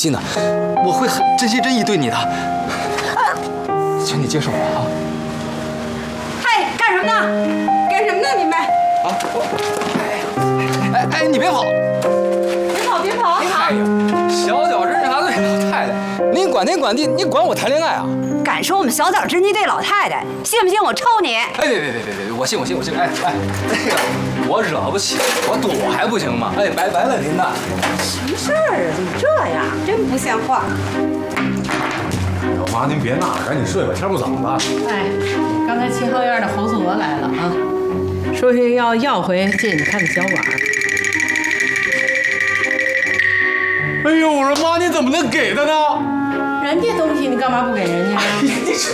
信呢，我会很真心真意对你的，请你接受我啊！ 嗨，干什么呢？干什么呢？你们啊，哎，你别跑！ 别跑！ 哎呀，小脚侦察队老太太，您管天管地，你管我谈恋爱啊？ 敢说我们小脚侦缉队老太太，信不信我抽你？ 哎，别，我信！哎，那个我惹不起，我躲还不行吗？哎，白了您呐！ 什么事儿啊？怎么这样？真不像话！ 老妈，您别闹了，赶紧睡吧，天不早了。 哎，刚才7号院的侯素娥来了啊，说是要回借你看的小碗。 哎呦，我说妈，你怎么能给他呢？ 人家东西你干嘛不给人家？ 你这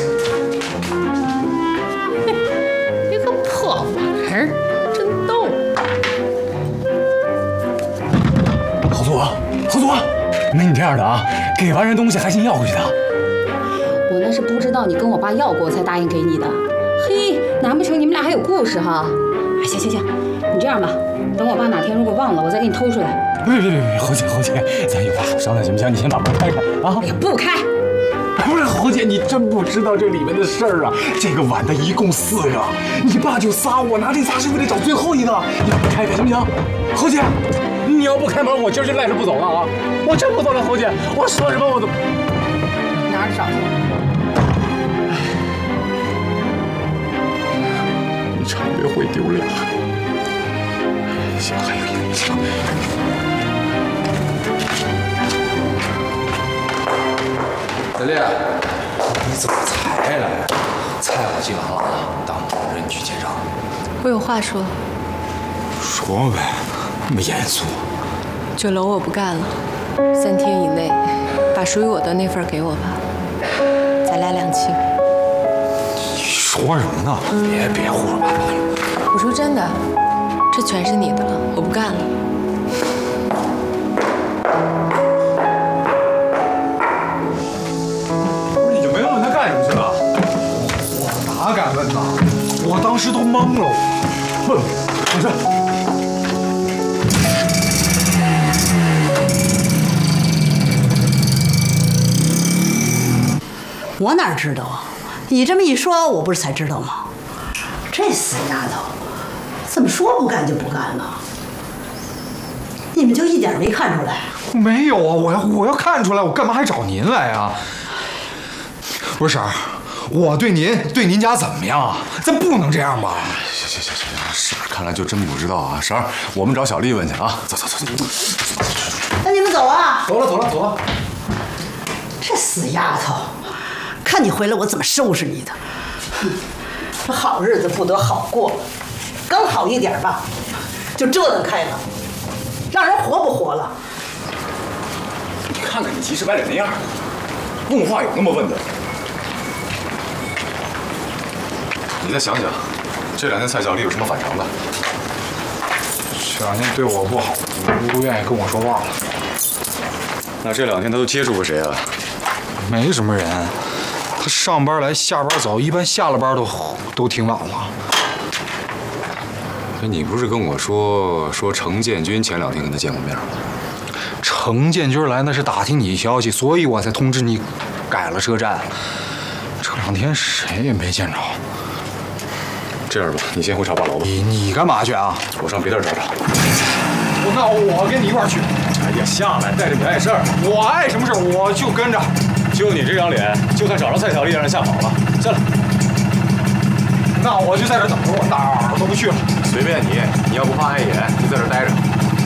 一个破碗儿，真逗。 侯祖，没你这样的啊！给完人东西还信要回去的。 我那是不知道你跟我爸要过才答应给你的。嘿，难不成你们俩还有故事哈？哎，行，你这样吧，等我爸哪天如果忘了，我再给你偷出来。 别，侯姐，咱有话好商量行不行？你先把门开开啊！ 哎呀，不开！ 不是侯姐，你真不知道这里面的事儿啊！这个碗它一共4个，你爸就仨，我拿这仨是为了找最后一个。你把门开开行不行？侯姐，你要不开门，我今儿就赖着不走了啊！我真不走了，侯姐，我说什么我都哪儿找去？ 你差别会丢脸。行，还有一个行。 小丽，你怎么才来？菜我记完了啊，当人去结账。 我有话说。 说呗，那么严肃。 酒楼我不干了，3天以内把属于我的那份给我吧，咱俩2清。 你说什么呢？别胡说八道了。 我说真的，这全是你的了，我不干了。 干什么去了？我哪敢问呐！我当时都懵了。问，我这。 我哪知道啊？你这么一说，我不是才知道吗？这死丫头，怎么说不干就不干呢？你们就一点没看出来？ 没有啊！我要看出来，我干嘛还找您来啊？不是婶儿，我对您家怎么样啊？咱不能这样吧？行，婶儿看来就真不知道啊。婶儿，我们找小丽问去啊。走。 那你们走啊！ 走了。 这死丫头，看你回来我怎么收拾你的！哼，这好日子不得好过，刚好一点吧，就折腾开了，让人活不活了？ 你看看你急赤白脸那样，问话有那么问的？你再想想，这2天蔡小丽有什么反常的？ 这2天对我不好，不愿意跟我说话了。 那这2天她都接触过谁啊？ 没什么人，她上班来下班走，一般下了班都挺晚了。 你不是跟我说程建军前2天跟他见过面吗？ 程建军来那是打听你消息，所以我才通知你改了车站。这2天谁也没见着。 这样吧，你先回茶八楼吧。 你干嘛去啊？ 我上别地儿找找。 那我跟你一块儿去。 哎呀，下来，带着你碍事儿。 我碍什么事儿？我就跟着。 就你这张脸，就算找着蔡小丽，让人吓跑了。下来。 那我就在这等着，我哪儿都不去了。 随便你，你要不怕碍眼，就在这待着。